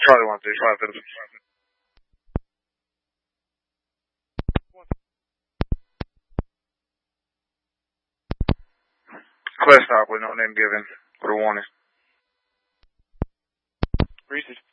Charlie 1-3, Charlie 3. Clear stop with no name given. For the warning. Reese's.